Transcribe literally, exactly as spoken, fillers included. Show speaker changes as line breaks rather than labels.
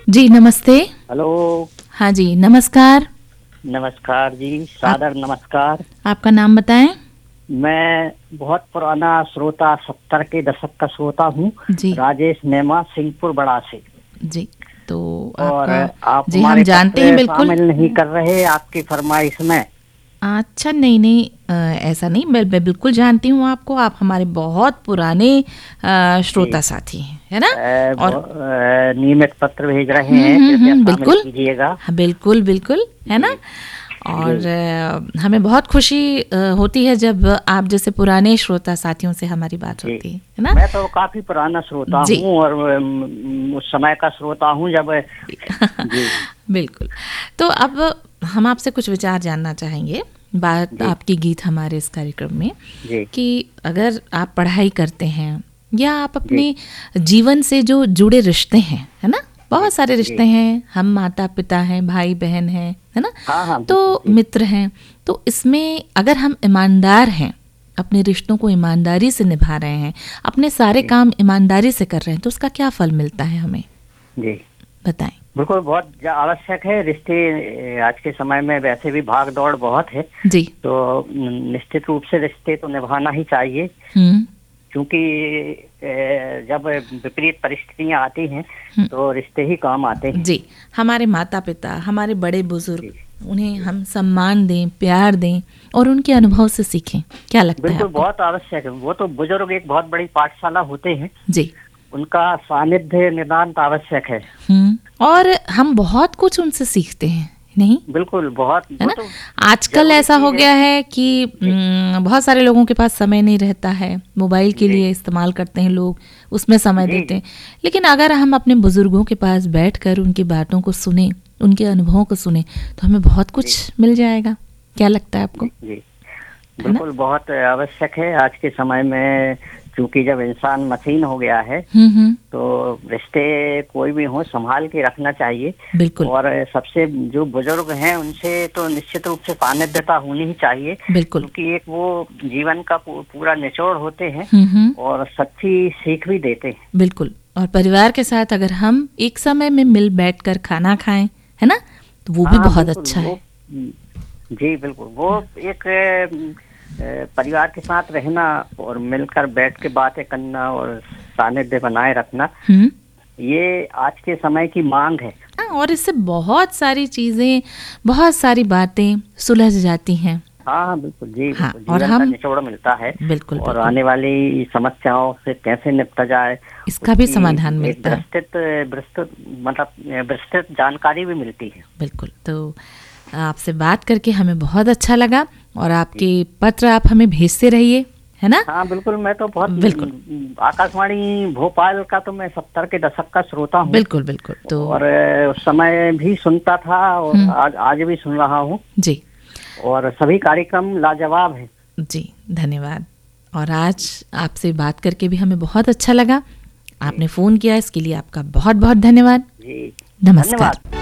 जी नमस्ते।
हेलो।
हाँ जी नमस्कार।
नमस्कार जी, सादर
आप,
नमस्कार।
आपका नाम बताएं।
मैं बहुत पुराना श्रोता, सत्तर के दशक का श्रोता हूँ।
जी
राजेश नेमा, सिंहपुर बड़ा से।
जी तो
और
आपका
आप
जी हम
हमारे
जानते हैं
पत्र
बिल्कुल।
शामिल नहीं कर रहे आपकी फरमाइश में।
अच्छा नहीं नहीं अ, ऐसा नहीं, मैं मैं बिल्कुल जानती हूँ आपको। आप हमारे बहुत पुराने अ,
जी।
श्रोता साथी हैं, है ना।
अ,
और
ब- अ, नियमित पत्र भेज रहे
हम्म
हैं,
हम्म
कृपया
हम्म
शामिल
बिल्कुल।
कीजिएगा।
हाँ बिल्कुल बिल्कुल, है ना।
जी जी
और अ, हमें बहुत खुशी अ, होती है जब आप जैसे पुराने श्रोता साथियों से हमारी बात
जी।
होती है है ना।
मैं तो काफी पुराना श्रोता
जी
हूँ और अम, उस समय का श्रोता हूँ जब। जी
बिल्कुल। तो अब हम आपसे कुछ विचार जानना चाहेंगे, बात
जी
आपकी गीत हमारे इस कार्यक्रम में,
जी
कि अगर आप पढ़ाई करते हैं या आप
जी
अपने जीवन से जो जुड़े रिश्ते हैं, है ना,
जी
बहुत सारे
जी।
रिश्ते हैं, हम माता पिता हैं, भाई बहन हैं, है ना,
हाँ हाँ,
तो
बिल्कुल। जी
मित्र हैं, तो इसमें अगर हम ईमानदार हैं, अपने रिश्तों को ईमानदारी से निभा रहे हैं, अपने सारे
जी
काम ईमानदारी से कर रहे हैं, तो उसका क्या फल मिलता है हमें,
जी।
बताएं।
बिल्कुल, बहुत जा- आवश्यक है रिश्ते। ए, आज के समय में वैसे भी भाग दौड़ बहुत है,
जी।
तो न- निश्चित रूप से रिश्ते तो निभाना ही चाहिए।
हम्म
क्योंकि ए, जब विपरीत परिस्थितियां आती हैं
हम्म।
तो रिश्ते ही काम आते हैं।
जी, हमारे माता पिता, हमारे बड़े बुजुर्ग,
जी
उन्हें
जी।
हम सम्मान दें, प्यार दें और उनके अनुभव से सीखें। क्या लगता है
बिल्कुल,
आपको?
बहुत आवश्यक है। वो तो बुजुर्ग एक बहुत बड़ी पाठशाला होते हैं।
जी।
उनका सानिध्य नितांत आवश्यक है।
हम्म और हम बहुत कुछ उनसे सीखते हैं, नहीं,
बिल्कुल, बहुत।
है
वो
ना।
तो
आजकल
जरूरी
ऐसा हो
चीज है।
गया है कि
जी
हम्म, बहुत सारे लोगों के पास समय नहीं रहता है, मोबाइल के
जी
लिए इस्तेमाल करते हैं लोग, उसमें समय
जी
देते
जी
हैं। लेकिन अगर हम अपने बुजुर्गों के पास बैठकर उनकी बातों को सुने, उनके अनुभवों को सुने, तो हमें बहुत
जी
कुछ मिल जाएगा। क्या लगता है आपको,
जी जी।
है ना?
बिल्कुल, बहुत आवश्यक है आज के समय में। क्योंकि जब इंसान मशीन हो गया है
हम्म हम्म
तो रिश्ते कोई भी हो संभाल के रखना चाहिए।
बिल्कुल
और सबसे जो बुजुर्ग हैं उनसे तो निश्चित रूप से सानिध्यता होनी ही चाहिए।
बिल्कुल।
क्योंकि एक वो जीवन का पू- पूरा निचोड़ होते हैं
हम्म हम्म
और सच्ची सीख भी देते हैं।
बिल्कुल। और परिवार के साथ अगर हम एक समय में मिल बैठकर खाना खाएं, है ना, तो वो भी
हाँ
बहुत
बिल्कुल।
अच्छा
वो
है।
जी बिल्कुल, वो एक अ, अ, परिवार के साथ रहना और मिलकर बैठ के बातें करना और सानिध्य बनाए रखना,
हम्म
ये आज के समय की मांग है।
हाँ, और इससे बहुत सारी चीजें, बहुत सारी बातें सुलझ जाती हैं।
हाँ हाँ बिल्कुल। जी
हाँ,
बिल्कुल,
और
जीवन का
हम
निचोड़ मिलता है।
बिल्कुल
और
बिल्कुल
आने वाली समस्याओं से कैसे निपटा जाए
इसका भी
उसकी
समाधान
एक
मिलता है।
विस्तृत विस्तृत मतलब विस्तृत जानकारी भी मिलती है।
बिल्कुल। तो आपसे बात करके हमें बहुत अच्छा लगा, और
जी
आपके पत्र आप हमें भेजते रहिए, है ना।
हाँ बिल्कुल। मैं तो बहुत
बिल्कुल
न, आकाशवाणी भोपाल का तो मैं सत्तर के दशक का श्रोता हूँ।
बिल्कुल बिल्कुल। तो
और अ, उस समय भी सुनता था और
हम्म
आज आज भी सुन रहा हूँ।
जी
और सभी कार्यक्रम लाजवाब हैं।
जी धन्यवाद। और आज आपसे बात करके भी हमें बहुत अच्छा लगा।
जी
आपने फ़ोन किया, इसके लिए आपका बहुत बहुत धन्यवाद।
जी।
नमस्कार।
धन्यवाद।